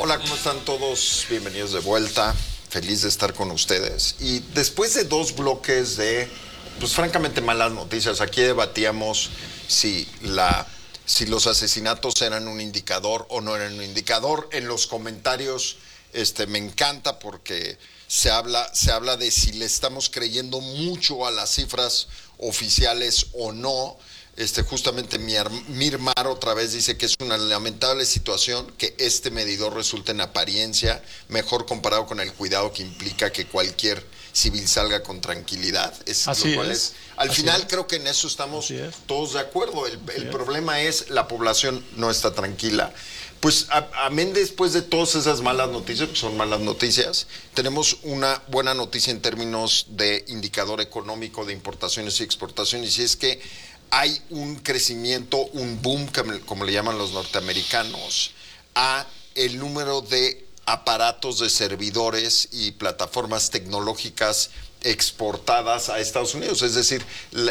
Hola, ¿cómo están todos? Bienvenidos de vuelta. Feliz de estar con ustedes. Y después de dos bloques de, pues francamente, malas noticias, aquí debatíamos si los asesinatos eran un indicador o no eran un indicador. En los comentarios me encanta porque se habla de si le estamos creyendo mucho a las cifras oficiales o no. Justamente Mir Mar otra vez dice que es una lamentable situación que este medidor resulta en apariencia mejor comparado con el cuidado que implica que cualquier civil salga con tranquilidad. Al final creo que en eso estamos todos de acuerdo. El problema es la población no está tranquila. Pues amén, después de todas esas malas noticias, que son malas noticias, tenemos una buena noticia en términos de indicador económico de importaciones y exportaciones, y es que hay un crecimiento, un boom, como le llaman los norteamericanos, a el número de aparatos de servidores y plataformas tecnológicas exportadas a Estados Unidos. Es decir,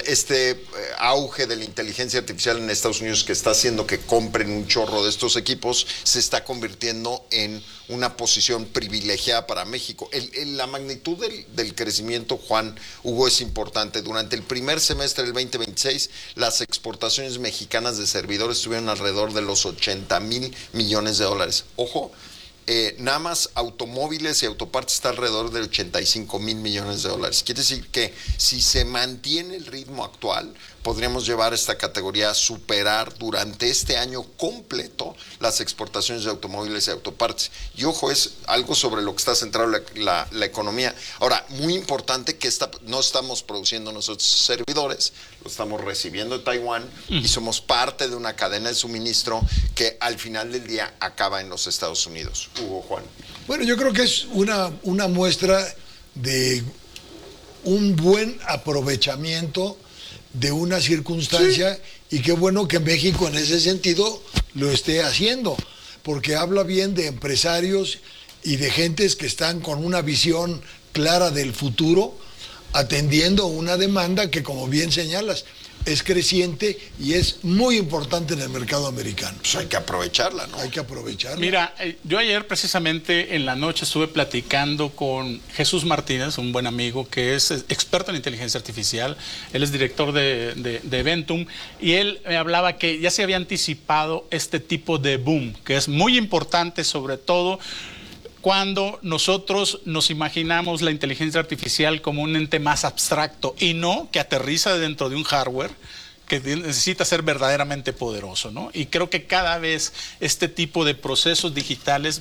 auge de la inteligencia artificial en Estados Unidos que está haciendo que compren un chorro de estos equipos se está convirtiendo en una posición privilegiada para México. La magnitud del crecimiento, Juan Hugo, es importante. Durante el primer semestre del 2026, las exportaciones mexicanas de servidores estuvieron alrededor de los 80,000 millones de dólares. Ojo, nada más automóviles y autopartes está alrededor de 85,000 millones de dólares. Quiere decir que si se mantiene el ritmo actual, podríamos llevar esta categoría a superar durante este año completo las exportaciones de automóviles y autopartes. Y ojo, es algo sobre lo que está centrado la economía. Ahora, muy importante que no estamos produciendo nosotros servidores, lo estamos recibiendo de Taiwán y somos parte de una cadena de suministro que al final del día acaba en los Estados Unidos. Hugo, Juan. Bueno, yo creo que es una muestra de un buen aprovechamiento de una circunstancia, sí. Y qué bueno que México en ese sentido lo esté haciendo, porque habla bien de empresarios y de gentes que están con una visión clara del futuro, atendiendo una demanda que, como bien señalas, es creciente y es muy importante en el mercado americano. Pues hay que aprovecharla, ¿no? Hay que aprovecharla. Mira, yo ayer precisamente en la noche estuve platicando con Jesús Martínez, un buen amigo que es experto en inteligencia artificial. Él es director de Eventum, y él me hablaba que ya se había anticipado este tipo de boom, que es muy importante, sobre todo cuando nosotros nos imaginamos la inteligencia artificial como un ente más abstracto y no que aterriza dentro de un hardware que necesita ser verdaderamente poderoso, ¿no? Y creo que cada vez este tipo de procesos digitales